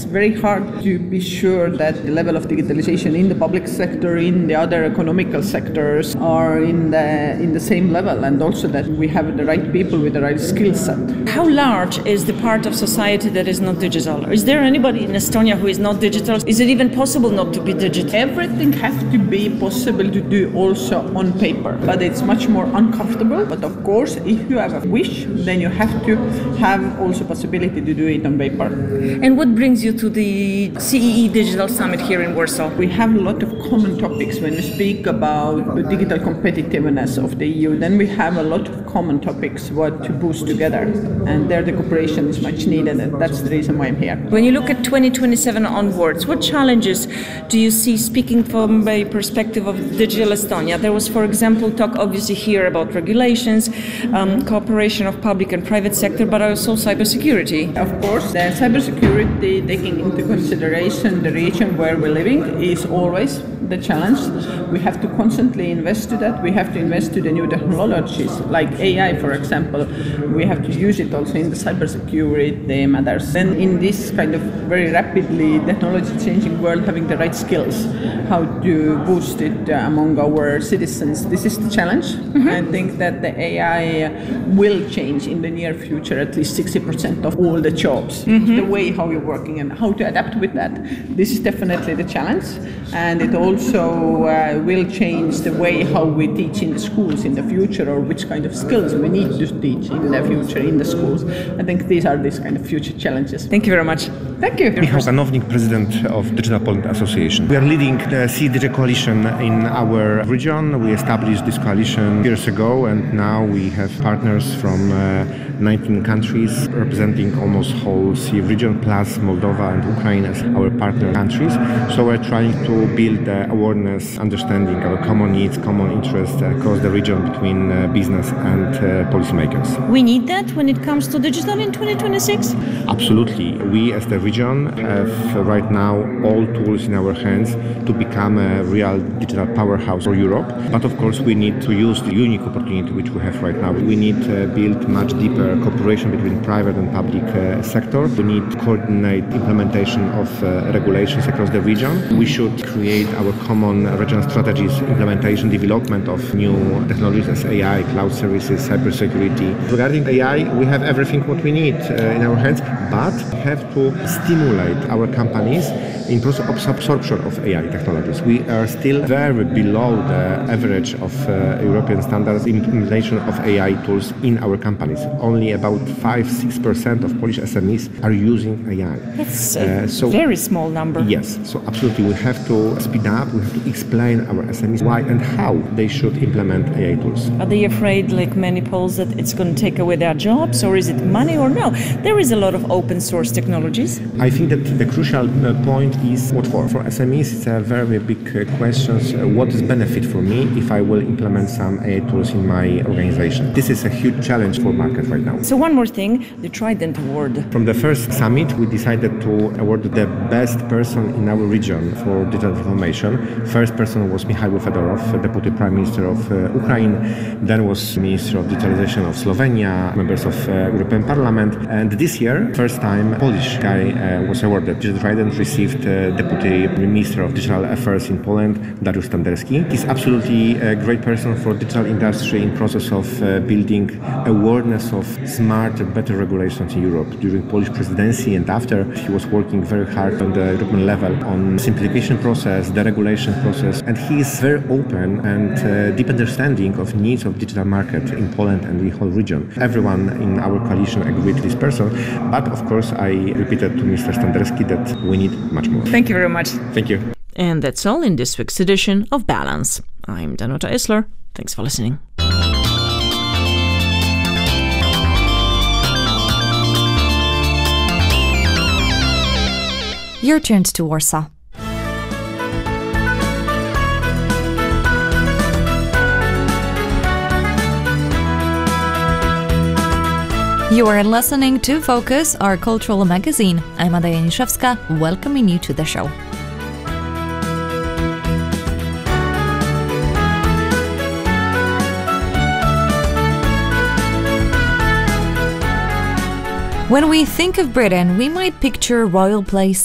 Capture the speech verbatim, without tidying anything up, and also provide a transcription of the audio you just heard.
very hard to be sure that the level of digitalization in the public sector, in the other economical sectors are in the in the same level, and also that we have the right people with the right skill set. How large is the part of society that is not digital? Is there anybody in Estonia who is not digital? Is it even possible not to be digital? Everything has to be possible to do also on paper, but it's much more uncomfortable. But of course, if you have a wish, then you have to have also possibility to do it on paper. And what brings you to the C E E Digital Summit here in Warsaw? We have a lot of common topics when we speak about the digital competitiveness of the E U. Then we have a lot of common topics what to boost together, and there the cooperation is much needed, and that's the reason why I'm here. When you look at twenty twenty-seven onwards, what challenges do you see, speaking from a perspective of Digital Estonia? There was, for example, talk obviously here about regulations, um, cooperation of public and private sector, but also cybersecurity. Of course, the cybersecurity, taking into consideration the region where we're living, is always the challenge. We have to constantly invest to that. We have to invest to the new technologies, like A I, for example. We have to use it also in the cybersecurity matters. Then in this kind of very rapidly technology-changing world, having the right skills, how to boost it among our citizens. This is the challenge. Mm-hmm. I think that the A I will change in the near future at least sixty percent of all the jobs. Mm-hmm. The way how you're working and how to adapt with that. This is definitely the challenge, and it also uh, will change the way how we teach in the schools in the future, or which kind of skills we need to teach in the future in the schools. I think these are these kind of future challenges. Thank you very much. Thank you. Michał Zanownik, President of Digital Poland Association. We are leading the C E Digital Coalition in our region. We established this coalition years ago, and now we have partners from uh, nineteen countries representing almost whole C E region, plus Moldova and Ukraine as our partner countries. So we're trying to build uh, awareness, understanding our common needs, common interests across the region between uh, business and uh, policymakers. We need that when it comes to digital in twenty twenty-six? Absolutely. We as the region have uh, right now all tools in our hands to become a real digital powerhouse for Europe. But of course we need to use the unique opportunity which we have right now. We need to build much deeper cooperation between private and public uh, sector. We need to coordinate implementation of uh, regulations across the region. We should create our common regional strategies, implementation, development of new technologies as A I, cloud services, cybersecurity. Regarding A I, we have everything what we need uh, in our hands, but we have to stimulate our companies in process of absorption of A I technologies. We are still very below the average of uh, European standards in implementation of A I tools in our companies. Only about five to six percent of Polish S M Es are using A I. That's a uh, so, very small number. Yes, so absolutely we have to speed up, we have to explain our S M Es why and how they should implement A I tools. Are they afraid, like many Poles, that it's going to take away their jobs, or is it money, or no? There is a lot of open source technologies. I think that the crucial uh, point is what for. For S M Es, it's a very big uh, question. Uh, what is benefit for me if I will implement some A I tools in my organization? This is a huge challenge for market right now. So one more thing, the Trident Award. From the first summit, we decided to award the best person in our region for digital transformation. First person was Mikhail Fedorov, Deputy Prime Minister of uh, Ukraine. Then was Minister of Digitalization of Slovenia, members of uh, European Parliament. And this year, first time, Polish guy uh, was awarded. Digital Trident received uh, Deputy Minister of Digital Affairs in Poland, Dariusz Tanderski. He's absolutely a great person for digital industry in process of uh, building awareness of smart and better regulations in Europe. During Polish presidency and after, he was working very hard on the European level on simplification process, the regulation process, and he is very open and uh, deep understanding of needs of digital market in Poland and the whole region. Everyone in our coalition agreed to this person, but of course I repeated to Mister Standerski that we need much more. Thank you very much. Thank you. And that's all in this week's edition of Balance. I'm Danuta Isler. Thanks for listening. Your turn to Warsaw. You are listening to Focus, our cultural magazine. I'm Ada Janiszewska, welcoming you to the show. When we think of Britain, we might picture royal place